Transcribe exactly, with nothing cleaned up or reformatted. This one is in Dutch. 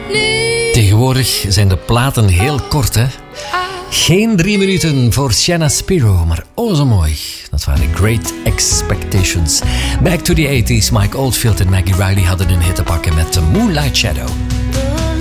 Tegenwoordig zijn de platen heel kort, hè? Geen drie minuten voor Shanna Spiro, maar oh zo mooi. Dat waren Great Expectations. Back to the eighties, Mike Oldfield en Maggie Riley hadden een hit te pakken met The Moonlight Shadow.